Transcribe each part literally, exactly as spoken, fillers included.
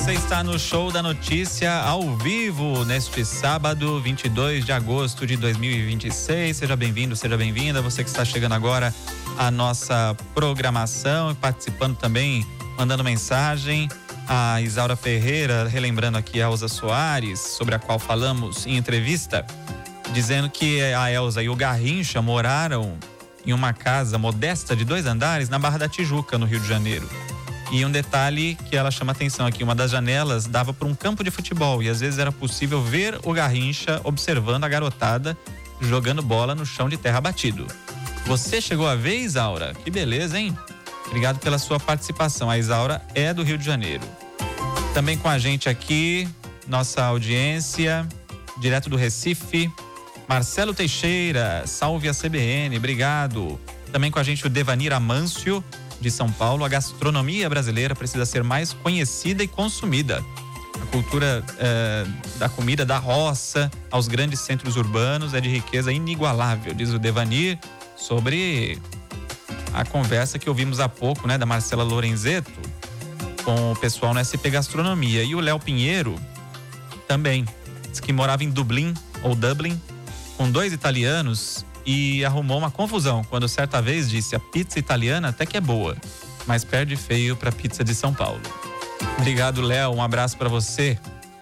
Você está no Show da Notícia ao vivo neste sábado, vinte e dois de agosto de dois mil e vinte e seis. Seja bem-vindo, seja bem-vinda. Você que está chegando agora à nossa programação e participando também, mandando mensagem. A Isaura Ferreira, relembrando aqui a Elza Soares, sobre a qual falamos em entrevista, dizendo que a Elza e o Garrincha moraram em uma casa modesta de dois andares na Barra da Tijuca, no Rio de Janeiro. E um detalhe que ela chama atenção aqui, uma das janelas dava para um campo de futebol e às vezes era possível ver o Garrincha observando a garotada jogando bola no chão de terra batido. Você chegou a ver, Isaura? Que beleza, hein? Obrigado pela sua participação. A Isaura é do Rio de Janeiro. Também com a gente aqui, nossa audiência, direto do Recife, Marcelo Teixeira, salve a C B N, obrigado. Também com a gente o Devanir Amâncio, de São Paulo. A gastronomia brasileira precisa ser mais conhecida e consumida. A cultura eh, da comida da roça aos grandes centros urbanos é de riqueza inigualável, diz o Devanir, sobre a conversa que ouvimos há pouco, né, da Marcela Lorenzetto com o pessoal no S P Gastronomia. E o Léo Pinheiro também diz que morava em Dublin ou Dublin com dois italianos e arrumou uma confusão quando certa vez disse: a pizza italiana até que é boa, mas perde feio para pizza de São Paulo. Obrigado, Léo, um abraço para você.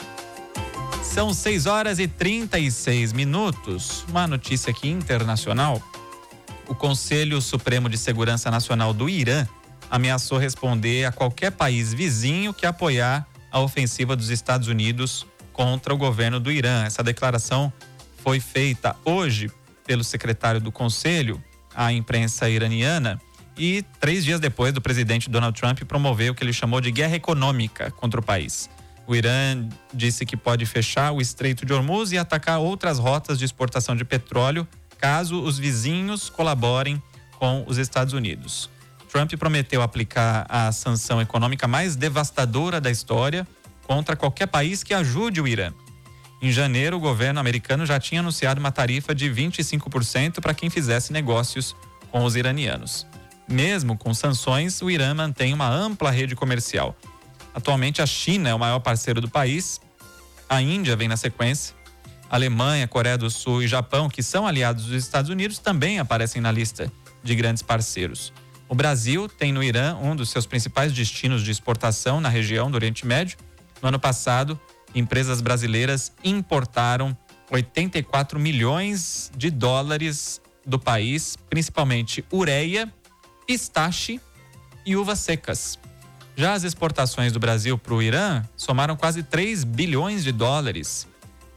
São seis horas e trinta e seis minutos. Uma notícia aqui internacional. O Conselho Supremo de Segurança Nacional do Irã ameaçou responder a qualquer país vizinho que apoiar a ofensiva dos Estados Unidos contra o governo do Irã. Essa declaração foi feita hoje pelo secretário do Conselho à imprensa iraniana e três dias depois do presidente Donald Trump promover o que ele chamou de guerra econômica contra o país. O Irã disse que pode fechar o Estreito de Hormuz e atacar outras rotas de exportação de petróleo caso os vizinhos colaborem com os Estados Unidos. Trump prometeu aplicar a sanção econômica mais devastadora da história contra qualquer país que ajude o Irã. Em janeiro, o governo americano já tinha anunciado uma tarifa de vinte e cinco por cento para quem fizesse negócios com os iranianos. Mesmo com sanções, o Irã mantém uma ampla rede comercial. Atualmente, a China é o maior parceiro do país, a Índia vem na sequência, a Alemanha, Coreia do Sul e Japão, que são aliados dos Estados Unidos, também aparecem na lista de grandes parceiros. O Brasil tem no Irã um dos seus principais destinos de exportação na região do Oriente Médio. No ano passado, empresas brasileiras importaram oitenta e quatro milhões de dólares do país, principalmente ureia, pistache e uvas secas. Já as exportações do Brasil para o Irã somaram quase três bilhões de dólares.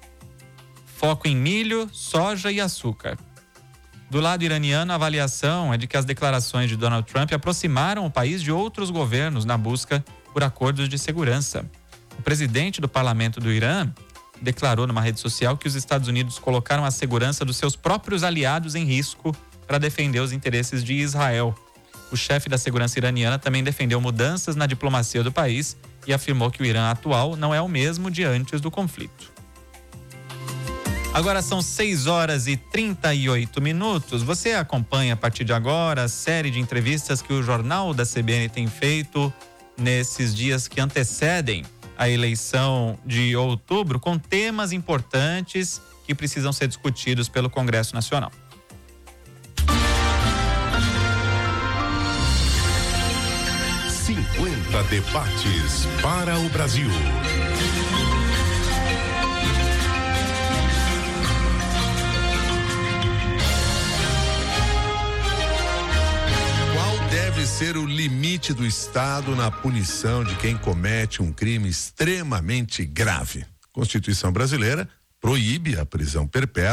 Foco em milho, soja e açúcar. Do lado iraniano, a avaliação é de que as declarações de Donald Trump aproximaram o país de outros governos na busca por acordos de segurança. O presidente do parlamento do Irã declarou numa rede social que os Estados Unidos colocaram a segurança dos seus próprios aliados em risco para defender os interesses de Israel. O chefe da segurança iraniana também defendeu mudanças na diplomacia do país e afirmou que o Irã atual não é o mesmo de antes do conflito. Agora são seis horas e trinta e oito minutos. Você acompanha a partir de agora a série de entrevistas que o Jornal da C B N tem feito nesses dias que antecedem a eleição de outubro, com temas importantes que precisam ser discutidos pelo Congresso Nacional. cinquenta debates para o Brasil. Deve ser o limite do Estado na punição de quem comete um crime extremamente grave. A Constituição brasileira proíbe a prisão perpétua